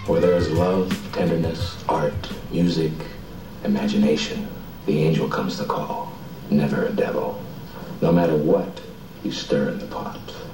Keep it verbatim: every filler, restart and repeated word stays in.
Where there is love, tenderness, art, music, imagination, the angel comes to call, never a devil. No matter what, you stir in the pot.